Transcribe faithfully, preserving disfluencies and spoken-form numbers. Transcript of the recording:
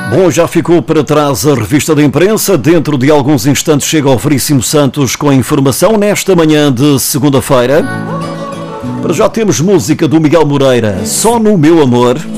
Bom, já ficou para trás a revista da imprensa. Dentro de alguns instantes chega o Veríssimo Santos com a informação nesta manhã de segunda-feira. Para já temos música do Miguel Moreira, Só no Meu Amor.